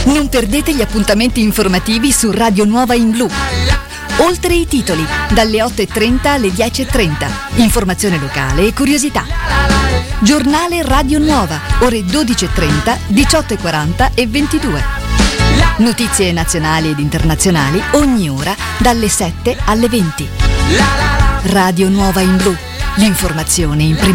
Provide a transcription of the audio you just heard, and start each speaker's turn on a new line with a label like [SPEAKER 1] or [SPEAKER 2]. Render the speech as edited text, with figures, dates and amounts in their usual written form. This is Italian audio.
[SPEAKER 1] Non perdete gli appuntamenti informativi su Radio Nuova in Blu. Oltre i titoli, dalle 8:30 alle 10:30. Informazione locale e curiosità. Giornale Radio Nuova, ore 12:30, 18:40 e 22. Notizie nazionali ed internazionali ogni ora dalle 7 alle 20. Radio Nuova in Blu, l'informazione in prima.